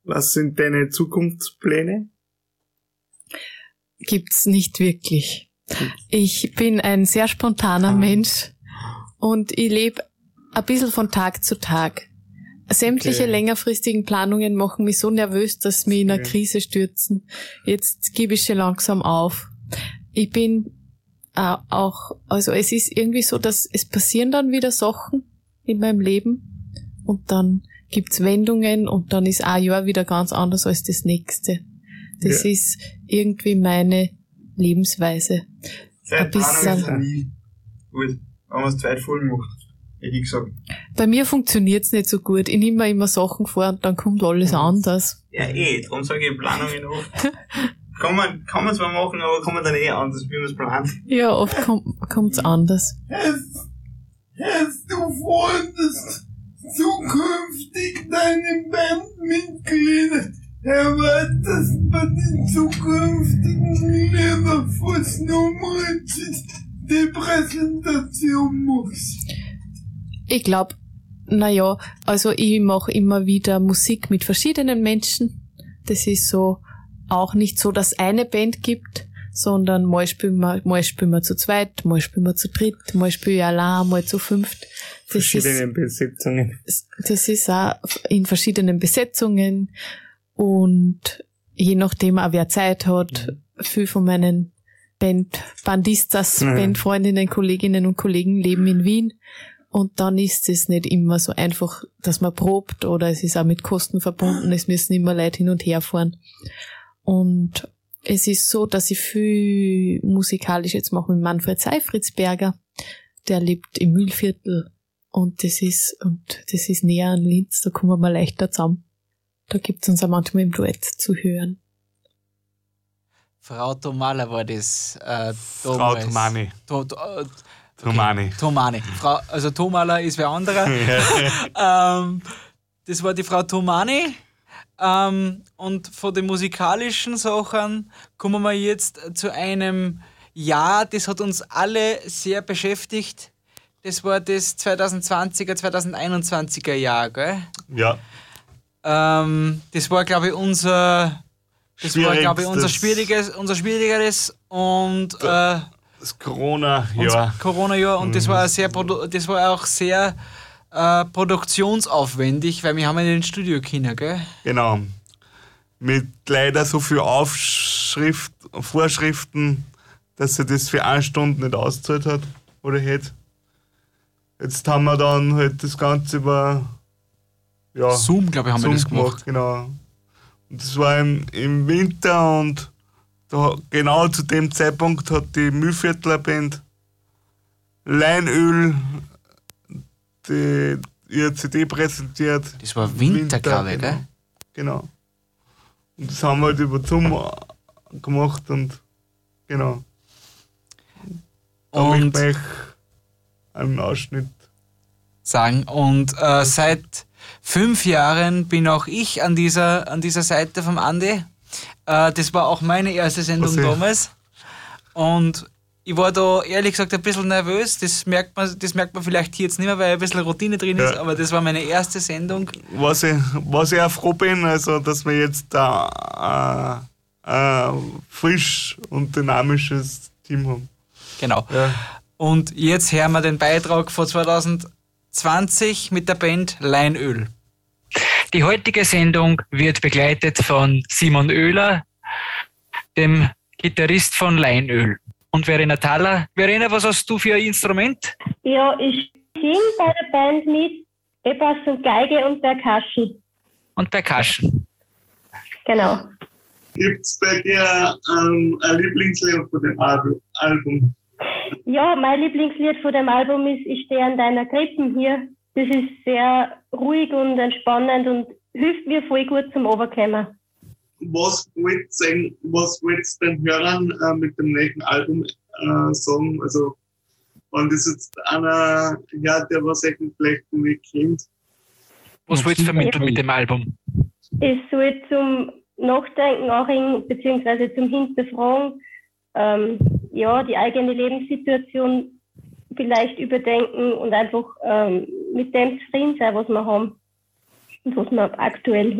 Was sind deine Zukunftspläne? Gibt's nicht wirklich. Ich bin ein sehr spontaner Mensch und ich lebe ein bisschen von Tag zu Tag. Sämtliche längerfristigen Planungen machen mich so nervös, dass mich in eine Krise stürzen. Jetzt gebe ich schon langsam auf. Ich bin also es ist irgendwie so, dass es passieren dann wieder Sachen in meinem Leben und dann gibt's Wendungen und dann ist ein Jahr wieder ganz anders als das nächste. Das ist irgendwie meine Lebensweise. Seit Planung ist nie gut, wenn man es zweitvoll macht, hätte ich gesagt. Bei mir funktioniert's nicht so gut. Ich nehme mir immer Sachen vor und dann kommt alles anders. Ja, darum sage ich Planungen oft. Kann man zwar machen, aber kann man dann anders, wie man es plant. Ja, oft kommt's anders. Hast du vor, dass zukünftig deine Bandmitglieder erwartest bei den zukünftigen Lieder, was nochmal die Präsentation machst? Ich glaube, also ich mache immer wieder Musik mit verschiedenen Menschen. Das ist so auch nicht so, dass es eine Band gibt, sondern mal spielen wir zu zweit, mal spielen wir zu dritt, mal spiele ich allein, mal zu fünft. Verschiedenen Besetzungen. Das ist auch in verschiedenen Besetzungen und je nachdem auch wer Zeit hat, viel von meinen Bandistas, Bandfreundinnen, Kolleginnen und Kollegen leben in Wien. Und dann ist es nicht immer so einfach, dass man probt oder es ist auch mit Kosten verbunden, es müssen immer Leute hin und her fahren. Und es ist so, dass ich viel musikalisch jetzt mache mit Manfred Seifritzberger. Der lebt im Mühlviertel und das ist näher an Linz, da kommen wir leichter zusammen. Da gibt's uns auch manchmal im Duett zu hören. Frau Thomala war das. Frau Thomani. Thomani. Also Thomala ist wer anderer. Das war die Frau Thomani. Und von den musikalischen Sachen kommen wir jetzt zu einem Jahr, das hat uns alle sehr beschäftigt. Das war das 2020er, 2021er Jahr, gell? Ja. Das war, glaube ich, unser schwierigeres und das Corona-Jahr. Corona-Jahr und das war auch sehr produktionsaufwendig, weil wir haben ja in den Studio können, gell? Genau. Mit leider so viel Vorschriften, dass sie das für 1 Stunde nicht ausgezahlt hat oder hätte. Jetzt haben wir dann halt das Ganze über Zoom, glaube ich, haben wir das gemacht. Genau. Und das war im Winter und da, genau zu dem Zeitpunkt hat die Mühlviertler Band Leinöl ihre CD präsentiert. Das war Winter, glaube ich, gell? Genau. Und das haben wir halt über Zoom gemacht und genau. Da möchte ich einen Ausschnitt sagen. Und seit 5 Jahren bin auch ich an dieser Seite vom Andi. Das war auch meine erste Sendung damals. Und ich war da ehrlich gesagt ein bisschen nervös. Das merkt man vielleicht hier jetzt nicht mehr, weil ein bisschen Routine drin ist, aber das war meine erste Sendung. Was ich auch froh bin, also dass wir jetzt da frisch und dynamisches Team haben. Genau. Ja. Und jetzt hören wir den Beitrag von 2020 mit der Band Leinöl. Die heutige Sendung wird begleitet von Simon Oehler, dem Gitarrist von Leinöl. Und Verena Thaler. Verena, was hast du für ein Instrument? Ja, ich singe bei der Band mit E-Bass und Geige und Percussion. Und Percussion. Genau. Gibt es bei dir ein Lieblingslied von dem Album? Ja, mein Lieblingslied von dem Album ist Ich stehe an deiner Krippen hier. Das ist sehr ruhig und entspannend und hilft mir voll gut zum Overkommen. Was wollt ihr den Hörern mit dem nächsten Album sagen? Also, wenn das jetzt einer hört, der was vielleicht nicht kennt. Was wollt ihr vermitteln mit dem Album? Es soll zum Nachdenken anregen, beziehungsweise zum Hinterfragen, die eigene Lebenssituation vielleicht überdenken und einfach mit dem zufrieden sein, was wir haben und was man aktuell hat.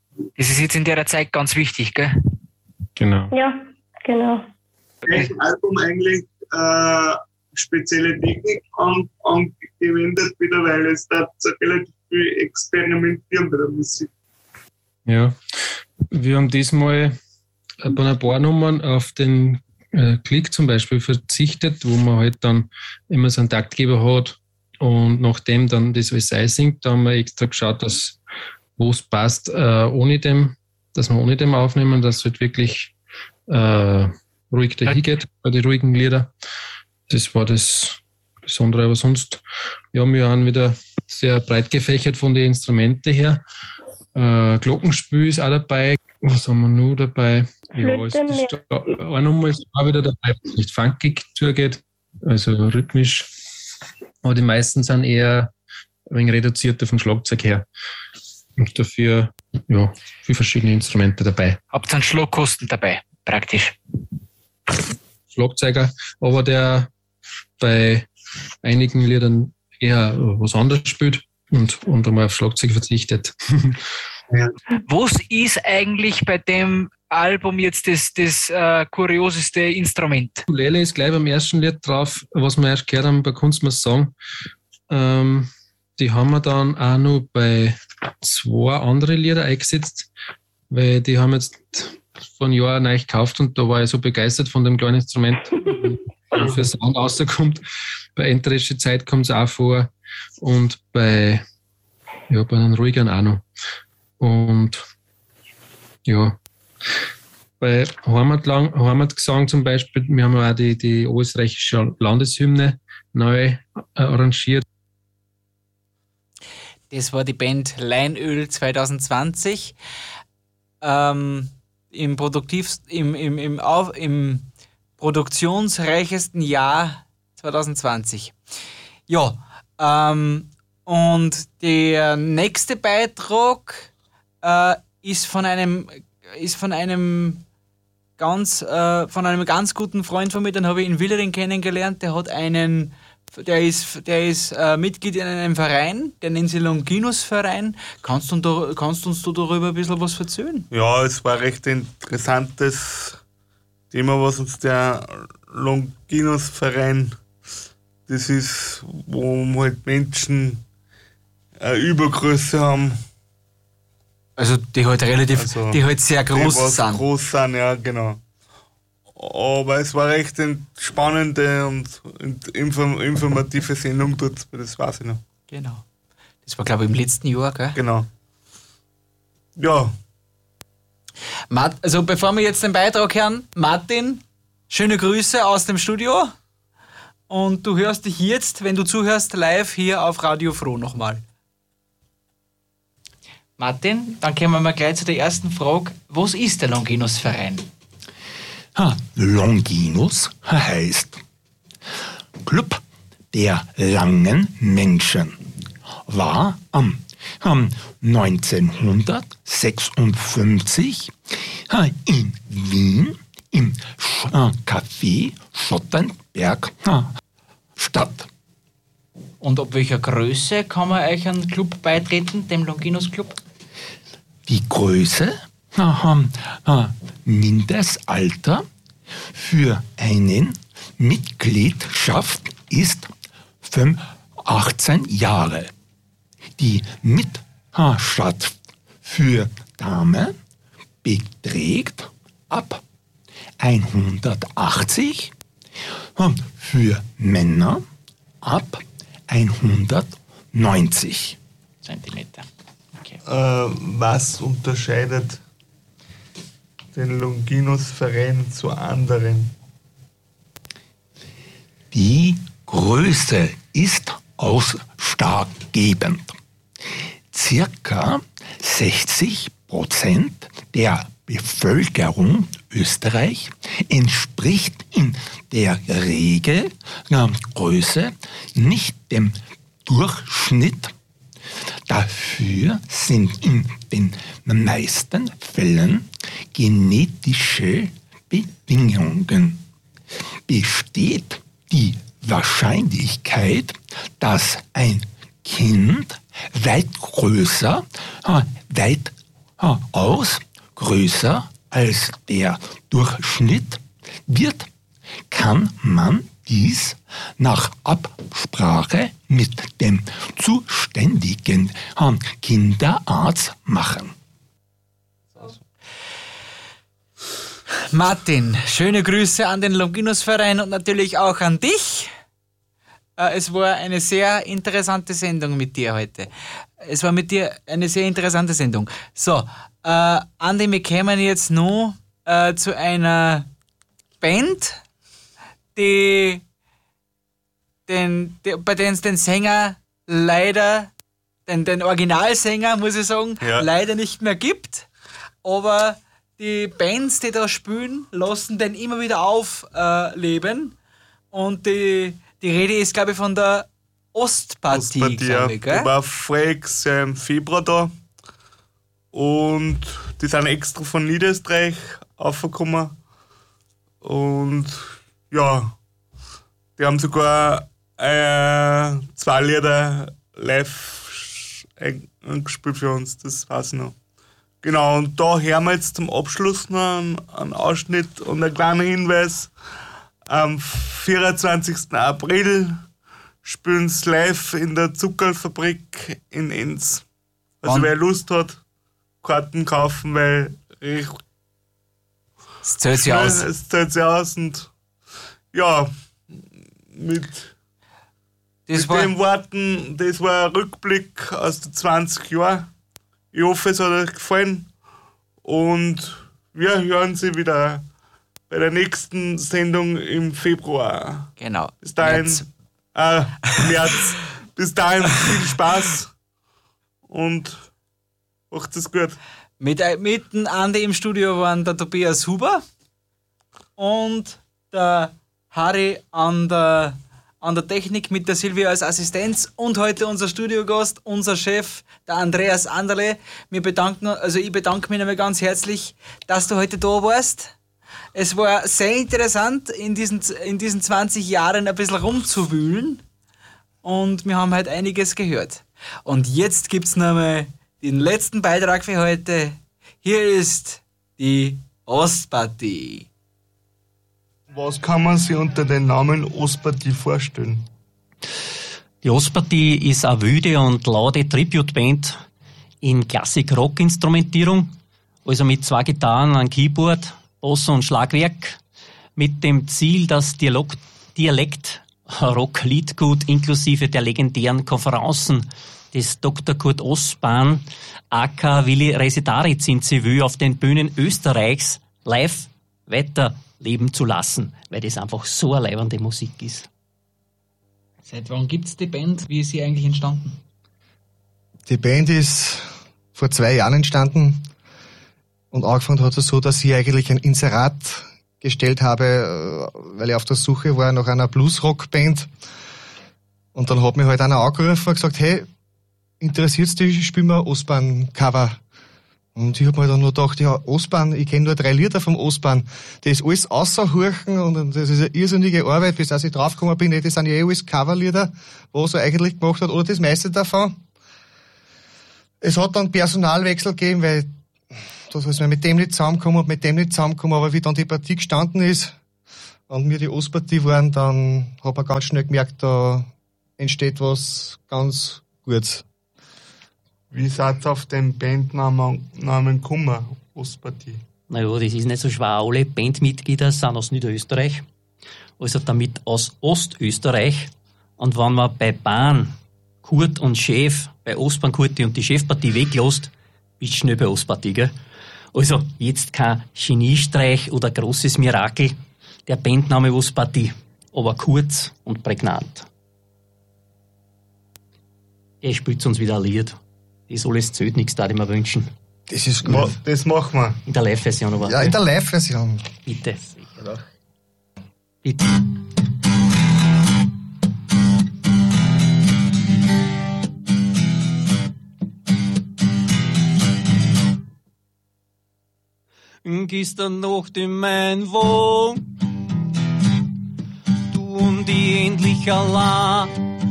Das ist jetzt in der Zeit ganz wichtig, gell? Genau. Ja, genau. Welches Album eigentlich spezielle Technik angewendet wieder, weil es da relativ viel experimentieren bei der Musik. Ja, wir haben diesmal bei ein paar Nummern auf den Klick zum Beispiel verzichtet, wo man halt dann immer so einen Taktgeber hat und nachdem dann das alles einsingt, da haben wir extra geschaut, dass wo es passt, dass wir ohne dem aufnehmen, dass es halt wirklich ruhig dahin geht bei den ruhigen Lieder. Das war das Besondere, aber sonst, wir haben ja auch wieder sehr breit gefächert von den Instrumenten her. Glockenspiel ist auch dabei. Was haben wir noch dabei? Ja, es ist eine Nummer ist auch wieder dabei, was nicht funkig zugeht, also rhythmisch. Aber die meisten sind eher ein wenig reduzierter vom Schlagzeug her. Und dafür, ja, viele verschiedene Instrumente dabei. Habt ihr einen Schlagkosten dabei, praktisch? Schlagzeuger, aber der bei einigen Liedern eher was anderes spielt und einmal auf Schlagzeug verzichtet. Was ist eigentlich bei dem Album jetzt das kurioseste Instrument? Ukulele ist gleich beim ersten Lied drauf, was wir erst gehört haben bei Kunst muss sagen. Die haben wir dann auch noch bei 2 andere Lieder eingesetzt, weil die haben jetzt vor einem Jahr neu gekauft und da war ich so begeistert von dem kleinen Instrument, für Sound rauskommt. Bei Enterische Zeit kommt es auch vor und bei einem ruhigeren auch noch. Und ja, bei Heimatgesang zum Beispiel, wir haben auch die österreichische Landeshymne neu arrangiert. Das war die Band Leinöl 2020. Im produktionsreichesten Jahr 2020. Ja, und der nächste Beitrag ist von einem ganz guten Freund von mir, den habe ich in Willering kennengelernt. Der ist Mitglied in einem Verein, der nennt sich Longinus-Verein. Kannst uns darüber ein bisschen was erzählen? Ja, es war ein recht interessantes Thema, was uns der Longinus-Verein, das ist, wo halt Menschen eine Übergröße haben. Also die halt die halt sehr groß sind. Groß sind, ja, genau. Aber es war recht eine spannende und informative Sendung dort, das weiß ich noch. Genau. Das war, glaube ich, im letzten Jahr, gell? Genau. Ja. Also bevor wir jetzt den Beitrag hören, Martin, schöne Grüße aus dem Studio. Und du hörst dich jetzt, wenn du zuhörst, live hier auf Radio Froh nochmal. Martin, dann kommen wir mal gleich zu der ersten Frage. Was ist der Longinus-Verein? Longinus heißt Club der langen Menschen. War am 1956 in Wien im Café Schottenberg statt. Und ab welcher Größe kann man euch einen Club beitreten, dem Longinus Club? Die Größe, Mindestalter für einen Mitgliedschaft ist 18 Jahre. Die Mitgliedschaft für Damen beträgt ab 180, für Männer ab 190 Zentimeter. Okay. Was unterscheidet den Longinus-Verein zu anderen? Die Größe ist ausschlaggebend. Circa 60% der Bevölkerung Österreich entspricht in der Regelgröße nicht dem Durchschnitt. Dafür sind in den meisten Fällen genetische Bedingungen. Besteht die Wahrscheinlichkeit, dass ein Kind weit größer, weit aus größer als der Durchschnitt wird, kann man dies nach Absprache mit dem zuständigen Kinderarzt machen. Martin, schöne Grüße an den Longinus-Verein und natürlich auch an dich. Es war eine sehr interessante Sendung mit dir heute. Es war mit dir eine sehr interessante Sendung. So, Andi, wir kommen jetzt nun zu einer Band, bei der es den Sänger leider, den Originalsänger, muss ich sagen, leider nicht mehr gibt. Aber die Bands, die da spielen, lassen den immer wieder aufleben. Und die Rede ist, glaube ich, von der Ostpartie, glaube ich, gell? Die war voriges Jahr im Februar da. Und die sind extra von Niederösterreich aufgekommen. Und ja, die haben sogar 2 Lieder live eingespielt für uns, das weiß ich noch. Genau, und da hören wir jetzt zum Abschluss noch einen Ausschnitt und einen kleinen Hinweis. Am 24. April spielen sie live in der Zuckerfabrik in Enns. Also wer Lust hat, Karten kaufen, weil es zählt sich aus. Es zählt sich aus und ja, mit dem Worten, das war ein Rückblick aus den 20 Jahren. Ich hoffe, es hat euch gefallen und wir hören sie wieder bei der nächsten Sendung im Februar. Genau. Bis dahin, März. Bis dahin viel Spaß und macht es gut. Mit dem Andi im Studio waren der Tobias Huber und der Harry an der Technik mit der Silvia als Assistenz und heute unser Studiogast, unser Chef, der Andreas Anderle. Ich bedanke mich nochmal ganz herzlich, dass du heute da warst. Es war sehr interessant, in diesen 20 Jahren ein bisschen rumzuwühlen und wir haben heute einiges gehört. Und jetzt gibt es nochmal den letzten Beitrag für heute. Hier ist die Ostpartie. Was kann man sich unter dem Namen Ostpartie vorstellen? Die Ostpartie ist eine wilde und laute Tribute-Band in Klassik-Rock-Instrumentierung, also mit 2 Gitarren, einem Keyboard, Bass und Schlagwerk, mit dem Ziel, das Dialekt-Rock-Liedgut inklusive der legendären Konferenzen des Dr. Kurt Ostbahn aka Willi Resetaritz in Seville auf den Bühnen Österreichs live weiterleben zu lassen, weil das einfach so eine leibende Musik ist. Seit wann gibt es die Band? Wie ist sie eigentlich entstanden? Die Band ist vor 2 Jahren entstanden und angefangen hat es so, dass ich eigentlich ein Inserat gestellt habe, weil ich auf der Suche war nach einer Bluesrock-Band. Und dann hat mich halt einer angerufen und gesagt, hey, interessiert's dich, spielen wir Ostbahn-Cover. Und ich hab mir dann nur gedacht, ja, Ostbahn, ich kenne nur 3 Lieder vom Ostbahn. Das ist alles außerhurchen und das ist eine irrsinnige Arbeit, bis ich draufgekommen bin, das sind ja alles Coverlieder, was er eigentlich gemacht hat, oder das meiste davon. Es hat dann Personalwechsel gegeben, weil das ist mir mit dem nicht zusammengekommen und mit dem nicht zusammengekommen, aber wie dann die Partie gestanden ist und wir die Ostpartie waren, dann hat man ganz schnell gemerkt, da entsteht was ganz Gutes. Wie seid ihr auf den Bandnamen gekommen, Ostpartie? Naja, das ist nicht so schwer. Alle Bandmitglieder sind aus Niederösterreich, also damit aus Ostösterreich. Und wenn man bei Bahn Kurt und Chef, bei Ostbahn Kurti und die Chefpartie weglässt, bist du schnell bei Ostpartie, gell? Also jetzt kein Geniestreich oder großes Mirakel, der Bandname Ostpartie, aber kurz und prägnant. Er spielt uns wieder ein Lied. Das alles zählt nichts, da ich mir wünschen. Das ist gut. Das machen wir. In der Live-Version aber. Ja, in der Live-Version. Bitte. Bitte. Gestern Nacht in mein Wohn, du und ich endlich allein.